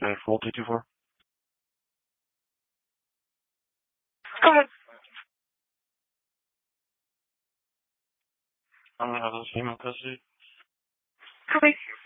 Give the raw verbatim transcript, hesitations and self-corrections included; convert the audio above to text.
Uh, four two two four. Go ahead. I'm gonna have those female custody. Copy.